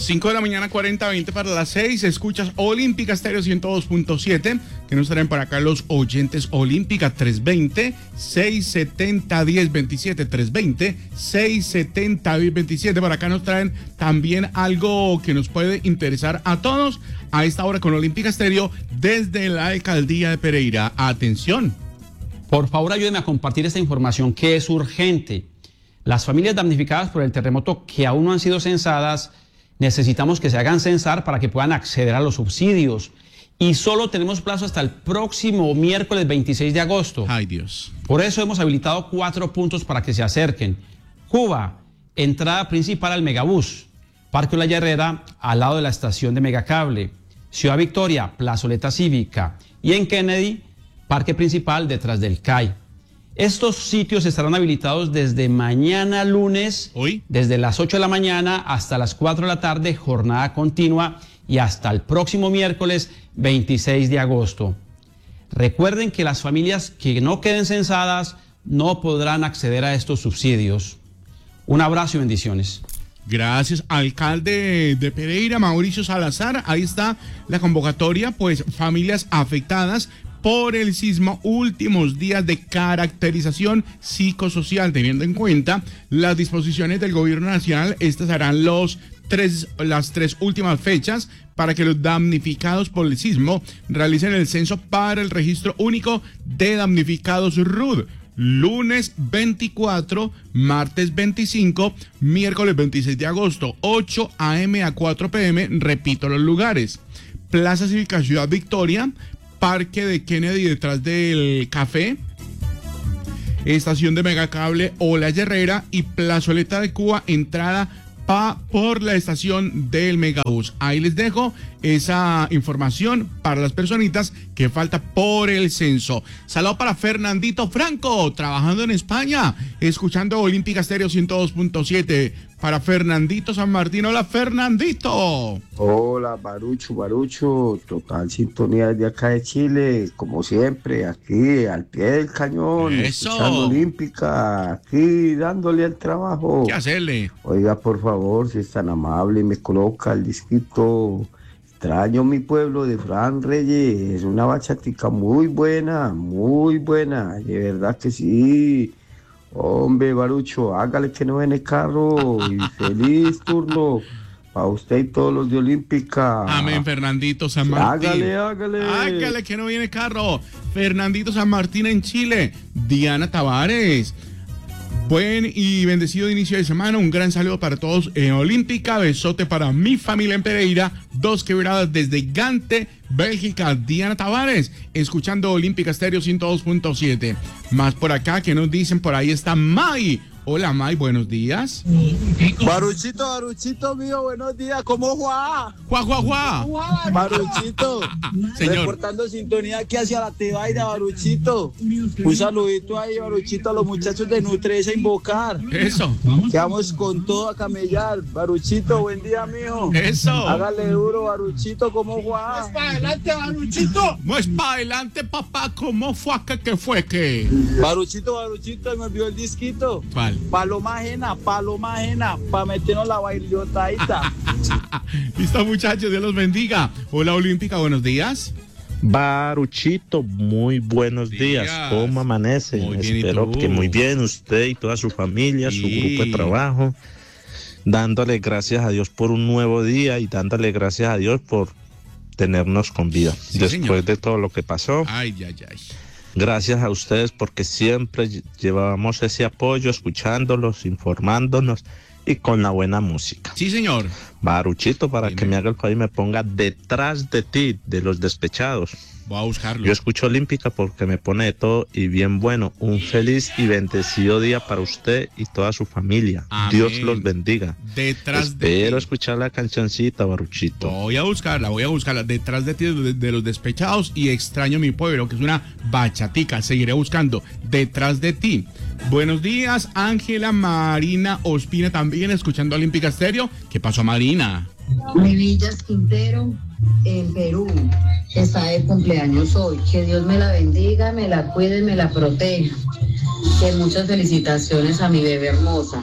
5 de la mañana, 40:20 para las 6. Escuchas Olímpica Estéreo 102.7. Que nos traen para acá los oyentes Olímpica 320-670-1027. 320-670-1027. Para acá nos traen también algo que nos puede interesar a todos a esta hora con Olímpica Estéreo desde la alcaldía de Pereira. Atención. Por favor, ayúdenme a compartir esta información que es urgente. Las familias damnificadas por el terremoto que aún no han sido censadas, necesitamos que se hagan censar para que puedan acceder a los subsidios. Y solo tenemos plazo hasta el próximo miércoles 26 de agosto. Ay, Dios. Por eso hemos habilitado 4 puntos para que se acerquen. Cuba, entrada principal al Megabús. Parque La Herrera, al lado de la estación de Megacable. Ciudad Victoria, Plazoleta Cívica. Y en Kennedy, Parque Principal detrás del CAI. Estos sitios estarán habilitados desde mañana lunes, ¿hoy? Desde las 8 de la mañana hasta las 4 de la tarde, jornada continua, y hasta el próximo miércoles 26 de agosto. Recuerden que las familias que no queden censadas no podrán acceder a estos subsidios. Un abrazo y bendiciones. Gracias, alcalde de Pereira, Mauricio Salazar. Ahí está la convocatoria, pues familias afectadas por el sismo, últimos días de caracterización psicosocial, teniendo en cuenta las disposiciones del gobierno nacional. Estas serán las 3 últimas fechas para que los damnificados por el sismo realicen el censo para el registro único de damnificados RUD. Lunes 24, martes 25, miércoles 26 de agosto, 8 a.m. a 4 p.m. Repito los lugares: Plaza Cívica Ciudad Victoria, Parque de Kennedy detrás del café, estación de Megacable o La Herrera, y Plazoleta de Cuba, entrada por la estación del Megabús. Ahí les dejo esa información para las personitas que falta por el censo. Saludo para Fernandito Franco, trabajando en España, escuchando Olímpica Estéreo 102.7. Para Fernandito San Martín. Hola, Fernandito. Hola, Barucho, total sintonía desde acá de Chile, como siempre, aquí al pie del cañón. Eso. Escuchando Olímpica, aquí dándole al trabajo. ¿Qué hacerle? Oiga, por favor, si es tan amable y me coloca el disquito Extraño mi pueblo de Fran Reyes. Una bachatica muy buena, de verdad que sí. Hombre, Barucho, hágale que no viene carro y feliz turno para usted y todos los de Olímpica. Amén, Fernandito San Martín. Hágale que no viene carro. Fernandito San Martín en Chile. Diana Tavares. Buen y bendecido inicio de semana. Un gran saludo para todos en Olímpica. Besote para mi familia en Pereira. 2 quebradas desde Gante, Bélgica. Diana Tavares, escuchando Olímpica Estéreo 102.7. Más por acá que nos dicen, por ahí está May. Hola, May, buenos días. Baruchito mío, buenos días. ¿Cómo va? Juá. Baruchito, señor. Reportando sintonía aquí hacia la Tebaida, Baruchito. Un saludito ahí, Baruchito, a los muchachos de Nutresa Invocar. Eso. Que vamos con todo a camellar. Baruchito, buen día, mijo. Eso. Hágale duro, Baruchito, ¿cómo va? Más para adelante, Baruchito. Más para adelante, papá. ¿Cómo fue que? Baruchito, me olvidó el disquito. ¿Cuál? Paloma ajena, para meternos la bailotadita. Listo, muchachos, Dios los bendiga. Hola, Olímpica, buenos días. Baruchito, muy buenos días. ¿Cómo amanece? Muy bien, espero que muy bien, usted y toda su familia, su grupo de trabajo. Dándole gracias a Dios por un nuevo día y dándole gracias a Dios por tenernos con vida. Sí, después señor. de todo lo que pasó. Ay. Gracias a ustedes porque siempre llevábamos ese apoyo, escuchándolos, informándonos y con la buena música. Sí, señor. Baruchito, para Dime. que me haga el país, me ponga Detrás de ti, de Los Despechados. Voy a buscarlo. Yo escucho Olímpica porque me pone de todo y bien bueno. Un feliz y bendecido día para usted y toda su familia. Amén. Dios los bendiga. Detrás de Espero ti. escuchar la cancioncita, Baruchito. Voy a buscarla. Detrás de ti, de Los Despechados y Extraño mi pueblo, que es una bachatica. Seguiré buscando Detrás de ti. Buenos días, Ángela Marina Ospina, también escuchando Olímpica Estéreo. ¿Qué pasó, Marina? Mi Villas Quintero, en Perú, está de cumpleaños hoy. Que Dios me la bendiga, me la cuide, me la proteja. Que muchas felicitaciones a mi bebé hermosa.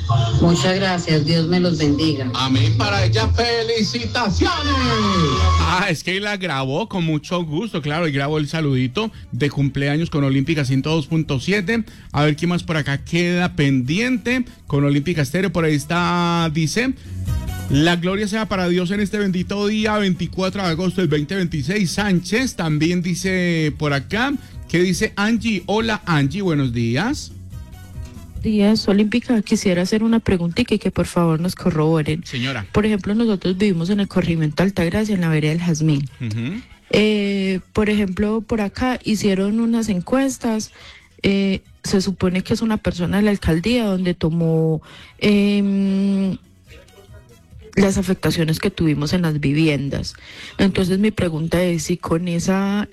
Muchas gracias, Dios me los bendiga. Amén para ella, felicitaciones. Es que la grabó con mucho gusto, claro, y grabó el saludito de cumpleaños con Olímpica 102.7. A ver qué más por acá queda pendiente con Olímpica Estéreo. Por ahí está, dice: la gloria sea para Dios en este bendito día, 24 de agosto del 2026. Sánchez también dice por acá. ¿Qué dice Angie? Hola Angie, buenos días. Días, Olímpica, quisiera hacer una preguntita y que por favor nos corroboren. Señora. Por ejemplo, nosotros vivimos en el corregimiento Altagracia, en la vereda del Jazmín. Por ejemplo, por acá hicieron unas encuestas. Se supone que es una persona de la alcaldía donde tomó las afectaciones que tuvimos en las viviendas. Entonces mi pregunta es si con esa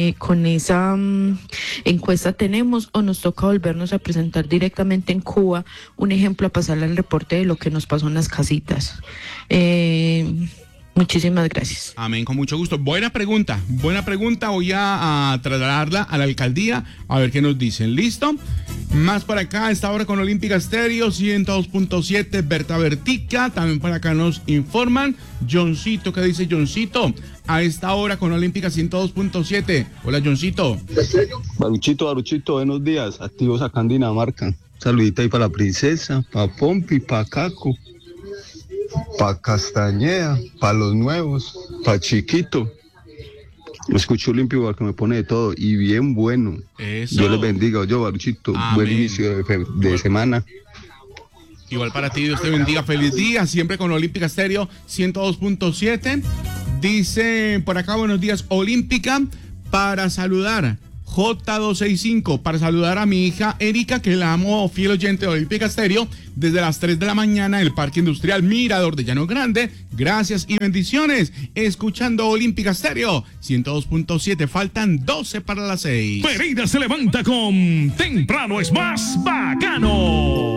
encuesta tenemos o nos toca volvernos a presentar directamente en Cuba, un ejemplo, a pasarle el reporte de lo que nos pasó en las casitas. Muchísimas gracias. Amén, con mucho gusto. Buena pregunta. Voy a trasladarla a la alcaldía a ver qué nos dicen. ¿Listo? Más para acá, a esta hora con Olímpica Estéreo 102.7, Berta Vertica. También para acá nos informan. Johncito, ¿qué dice Johncito? A esta hora con Olímpica 102.7. Hola, Johncito. Baruchito, buenos días. Activos acá en Dinamarca. Saludita ahí para la princesa, para Pompi, para Caco, para Castañeda, para los nuevos, para Chiquito. Escucho Olímpico que me pone de todo y bien bueno. Eso. Dios les bendiga, yo Baruchito. Buen inicio de semana. Igual para ti, Dios te bendiga, feliz día, siempre con Olímpica Estéreo 102.7. Dice por acá, buenos días, Olímpica, para saludar, J265, para saludar a mi hija Erika, que la amo, fiel oyente de Olímpica Estéreo, desde las 3 de la mañana en el Parque Industrial Mirador de Llano Grande. Gracias y bendiciones, escuchando Olímpica Estéreo 102.7, faltan 12 para las 6. Pereira se levanta con Temprano es más bacano.